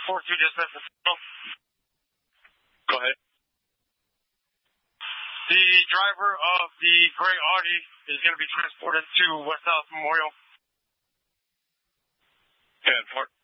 4-2 dispatch. Go ahead. The driver of the gray Audi is going to be transported to West Dallas Memorial. 10-4.